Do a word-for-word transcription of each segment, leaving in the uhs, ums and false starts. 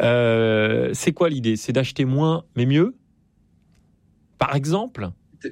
Euh, c'est quoi l'idée ? C'est d'acheter moins mais mieux ? Par exemple ?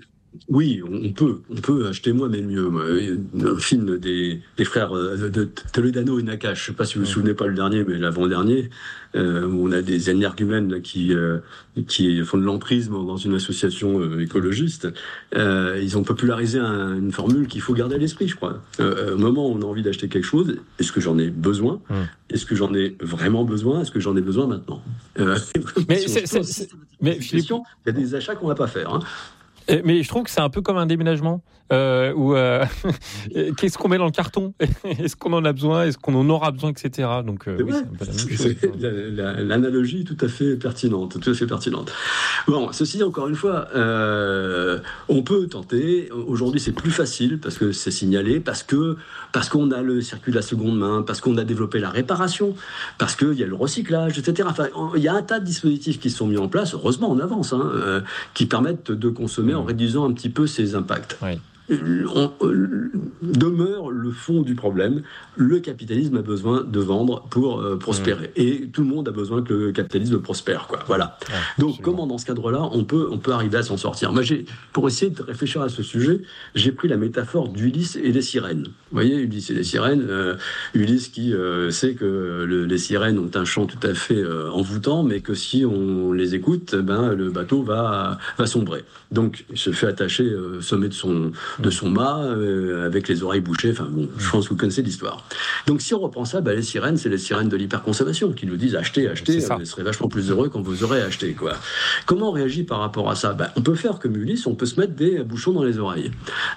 Oui, on peut, on peut acheter moins mais mieux. Un film des, des frères de Toledano et Nakache, je ne sais pas si vous vous souvenez pas le dernier, mais l'avant-dernier, euh, où on a des énergumènes qui, euh, qui font de l'entrisme dans une association euh, écologiste. Euh, ils ont popularisé un, une formule qu'il faut garder à l'esprit, je crois. Euh, au moment où on a envie d'acheter quelque chose, est-ce que j'en ai besoin ? mmh. Est-ce que j'en ai vraiment besoin ? Est-ce que j'en ai besoin maintenant ? euh, Mais si c'est, c'est, c'est, mais Philippe, il y a des achats qu'on ne va pas faire. Hein. Mais je trouve que c'est un peu comme un déménagement. Euh, où, euh, qu'est-ce qu'on met dans le carton ? Est-ce qu'on en a besoin ? Est-ce qu'on en aura besoin, et cetera. Donc, euh, oui, c'est un peu la même chose. C'est la, la, l'analogie tout à fait pertinente, tout à fait pertinente. Bon, ceci encore une fois, euh, on peut tenter. Aujourd'hui, c'est plus facile parce que c'est signalé, parce que parce qu'on a le circuit de la seconde main, parce qu'on a développé la réparation, parce qu'il y a le recyclage, et cetera. Enfin, il y a un tas de dispositifs qui sont mis en place. Heureusement, on avance, hein, euh, qui permettent de consommer mmh. en réduisant un petit peu ses impacts. Oui. On, euh, demeure le fond du problème. Le capitalisme a besoin de vendre pour euh, prospérer. Mmh. Et tout le monde a besoin que le capitalisme prospère, quoi. Voilà. Ouais, donc, absolument. Comment, dans ce cadre-là, on peut, on peut arriver à s'en sortir ? Moi, j'ai, pour essayer de réfléchir à ce sujet, j'ai pris la métaphore d'Ulysse et des sirènes. Vous voyez, Ulysse et les sirènes. Euh, Ulysse qui euh, sait que le, les sirènes ont un chant tout à fait euh, envoûtant, mais que si on les écoute, ben, le bateau va, va sombrer. Donc, il se fait attacher au sommet de son de son mât, euh, avec les oreilles bouchées. Enfin bon, je pense que vous connaissez l'histoire. Donc si on reprend ça, bah, les sirènes, c'est les sirènes de l'hyperconsommation qui nous disent achetez, achetez, vous serez vachement plus heureux quand vous aurez acheté, quoi. Comment on réagit par rapport à ça ? Bah, on peut faire comme Ulysse, on peut se mettre des bouchons dans les oreilles.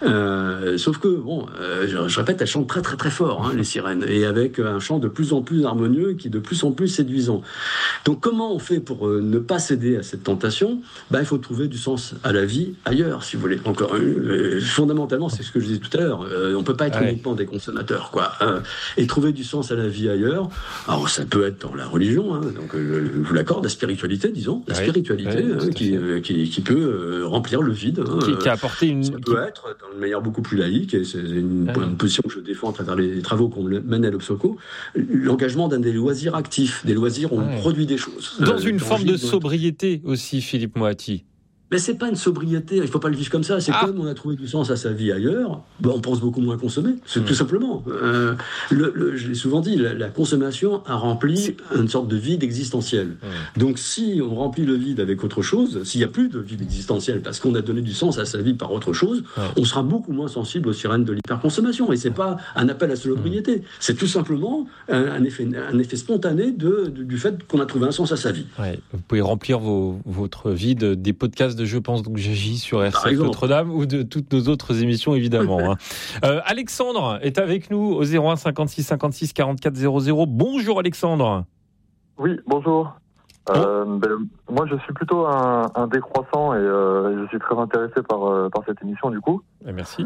Euh, sauf que, bon, euh, je, je répète, elles chantent très très très fort, hein, les sirènes, et avec un chant de plus en plus harmonieux qui est de plus en plus séduisant. Donc comment on fait pour euh, ne pas céder à cette tentation ? Bah, il faut trouver du sens à la vie ailleurs, si vous voulez. Encore euh, fondamentalement, c'est ce que je disais tout à l'heure. Euh, on peut pas être ouais. uniquement des consommateurs, quoi. Euh, et trouver du sens à la vie ailleurs. Alors, ça peut être dans la religion, hein, donc euh, je vous l'accorde, la spiritualité, disons, la ouais. spiritualité ouais, hein, qui, euh, qui, qui peut euh, remplir le vide. Hein, qui, qui a apporté une. Ça peut qui... être dans une manière beaucoup plus laïque, et c'est une, ouais. une position que je défends à travers les travaux qu'on mène à l'Obsoco. L'engagement d'un des loisirs actifs, des loisirs où ouais. on produit des choses. Dans euh, une forme de sobriété aussi, Philippe Moati. Mais c'est pas une sobriété, il faut pas le vivre comme ça. C'est ah. comme on a trouvé du sens à sa vie ailleurs, ben on pense beaucoup moins consommer. C'est mmh. tout simplement. Euh, le, le, je l'ai souvent dit, la, la consommation a rempli une sorte de vide existentiel. Mmh. Donc si on remplit le vide avec autre chose, s'il y a plus de vide existentiel parce qu'on a donné du sens à sa vie par autre chose, mmh. on sera beaucoup moins sensible aux sirènes de l'hyperconsommation. Et c'est pas un appel à la sobriété. Mmh. C'est tout simplement un, un, effet, un effet spontané de, de, du fait qu'on a trouvé un sens à sa vie. Ouais. Vous pouvez remplir vos, votre vide des podcasts de Je pense donc j'agis sur R C F Notre-Dame ou de toutes nos autres émissions évidemment. hein. euh, Alexandre est avec nous au zéro un cinquante-six cinquante-six quarante-quatre zéro zéro. Bonjour Alexandre. Oui, bonjour. Bon. Euh, ben, moi je suis plutôt un, un décroissant et euh, je suis très intéressé par, euh, par cette émission du coup. Et merci.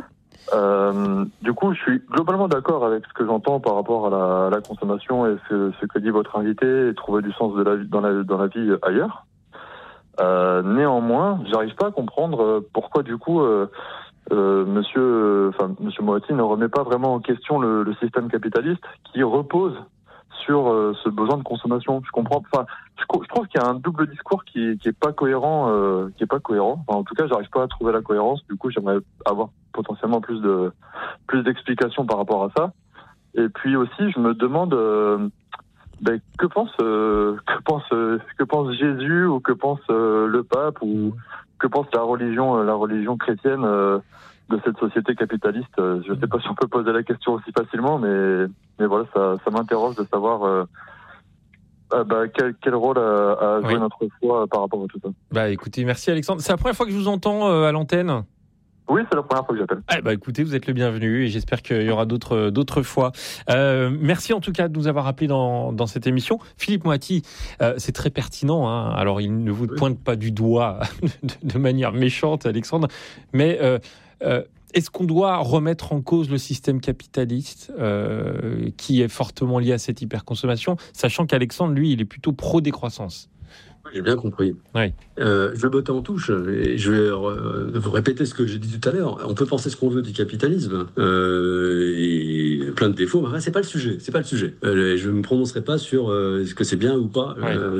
Euh, du coup, je suis globalement d'accord avec ce que j'entends par rapport à la, à la consommation et ce, ce que dit votre invité et trouver du sens de la vie, dans, la, dans la vie ailleurs. Euh, néanmoins, j'arrive pas à comprendre pourquoi du coup euh, euh, Monsieur, enfin Monsieur Moati ne remet pas vraiment en question le, le système capitaliste qui repose sur euh, ce besoin de consommation. Je comprends. Enfin, je, je trouve qu'il y a un double discours qui, qui est pas cohérent, euh, qui est pas cohérent. Enfin, en tout cas, j'arrive pas à trouver la cohérence. Du coup, j'aimerais avoir potentiellement plus de plus d'explications par rapport à ça. Et puis aussi, je me demande. Euh, Ben, que pense euh, que pense euh, que pense Jésus ou que pense euh, le pape ou que pense la religion euh, la religion chrétienne euh, de cette société capitaliste. Je ne sais pas si on peut poser la question aussi facilement, mais mais voilà, ça ça m'interroge de savoir euh, euh, bah, quel quel rôle a, a joué oui. notre foi par rapport à tout ça. Bah écoutez, merci Alexandre. C'est la première fois que je vous entends euh, à l'antenne. Oui, c'est la première fois que j'appelle. Eh ben, écoutez, vous êtes le bienvenu et j'espère qu'il y aura d'autres, d'autres fois. Euh, merci en tout cas de nous avoir appelés dans, dans cette émission. Philippe Moati, euh, c'est très pertinent. Hein. Alors, il ne vous oui. pointe pas du doigt de, de manière méchante, Alexandre, mais euh, euh, est-ce qu'on doit remettre en cause le système capitaliste euh, qui est fortement lié à cette hyperconsommation, sachant qu'Alexandre, lui, il est plutôt pro-décroissance? J'ai bien compris. Oui. Euh, je vais botter en touche et je vais euh, vous répéter ce que j'ai dit tout à l'heure. On peut penser ce qu'on veut du capitalisme euh, et plein de défauts, mais enfin, c'est pas le sujet. C'est pas le sujet. Euh, je ne me prononcerai pas sur euh, est-ce que c'est bien ou pas. Oui. Euh,